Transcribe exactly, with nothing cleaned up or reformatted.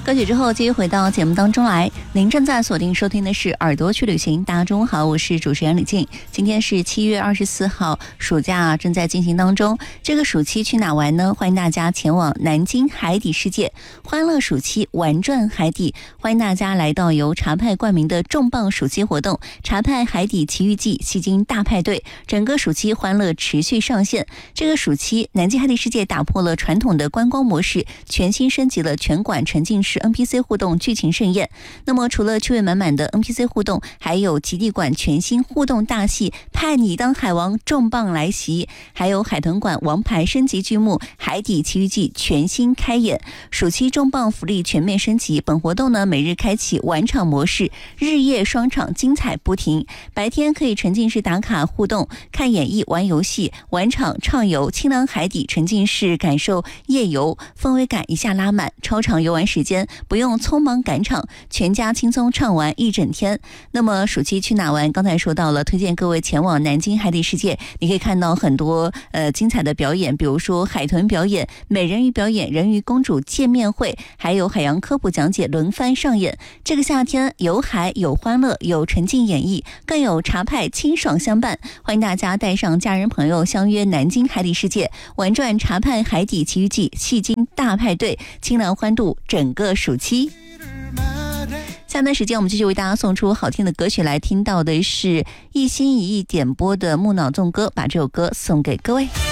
歌曲之后继续回到节目当中来，您正在锁定收听的是耳朵去旅行。大家中午好，我是主持人李静。今天是七月二十四号，暑假正在进行当中。这个暑期去哪玩呢？欢迎大家前往南京海底世界，欢乐暑期玩转海底。欢迎大家来到由茶派冠名的重磅暑期活动——茶派海底奇遇记戏精大派对。整个暑期欢乐持续上线。这个暑期，南京海底世界打破了传统的观光模式，全新升级了全馆沉浸式 N P C 互动剧情盛宴。那么除了趣味满满的 N P C 互动，还有极地馆全新互动大戏派你当海王重磅来袭，还有海豚馆王牌升级剧目海底奇遇记全新开演。暑期重磅福利全面升级，本活动呢每日开启晚场模式，日夜双场精彩不停。白天可以沉浸式打卡互动，看演绎玩游戏，晚场畅游清凉海底沉浸式感受夜游，氛围感一下拉满，超长游玩时间不用匆忙赶场，全家轻松畅玩一整天。那么暑期去哪玩？刚才说到了，推荐各位前往南京海底世界，你可以看到很多呃精彩的表演，比如说海豚表演、美人鱼表演、人鱼公主见面会，还有海洋科普讲解轮番上演。这个夏天有海有欢乐有沉浸演绎，更有茶派清爽相伴。欢迎大家带上家人朋友相约南京海底世界，玩转茶派海底奇遇记戏精大派对，清凉欢度整个暑期。下段时间我们继续为大家送出好听的歌曲，来听到的是一心一意点播的木脑纵歌，把这首歌送给各位。